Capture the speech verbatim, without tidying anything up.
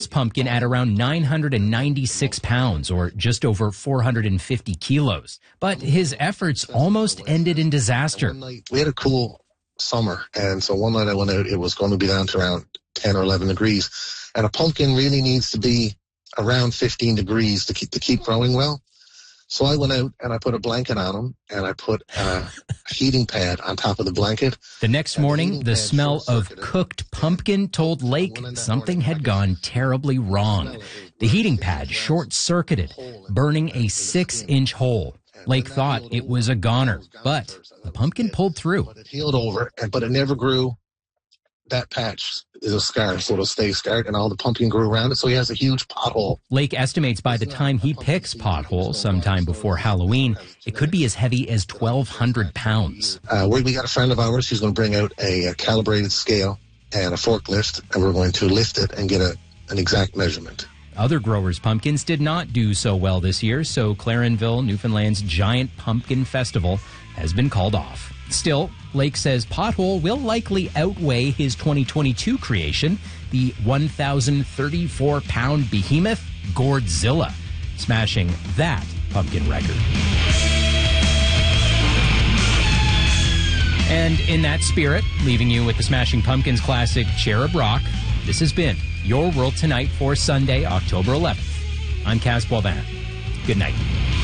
pumpkin at around nine hundred ninety-six pounds, or just over four hundred fifty kilos. But his efforts almost ended in disaster. We had a cool summer, and so one night I went out, it was going to be down to around ten or eleven degrees, and a pumpkin really needs to be around fifteen degrees to keep to keep growing well. So I went out and I put a blanket on them, and I put a heating pad on top of the blanket. The next morning, the, the smell of cooked pumpkin told Lake something had gone terribly wrong. The heating pad short-circuited, burning a six-inch hole. Lake thought it was a goner, but the pumpkin pulled through. It healed over, but it never grew. That patch is a scar, so it'll stay scarred, and all the pumpkin grew around it, so he has a huge pothole. Lake estimates by the time he picks potholes sometime before Halloween, it could be as heavy as twelve hundred pounds. Uh, we, we got a friend of ours who's going to bring out a, a calibrated scale and a forklift, and we're going to lift it and get a, an exact measurement. Other growers' pumpkins did not do so well this year, so Clarenville, Newfoundland's giant pumpkin festival has been called off. Still, Lake says Pothole will likely outweigh his twenty twenty-two creation, the one thousand thirty-four pound behemoth Gourdzilla, smashing that pumpkin record. And in that spirit, leaving you with the Smashing Pumpkins classic Cherub Rock, this has been Your World Tonight for Sunday, October eleventh. I'm Kaz Boivin. Good night.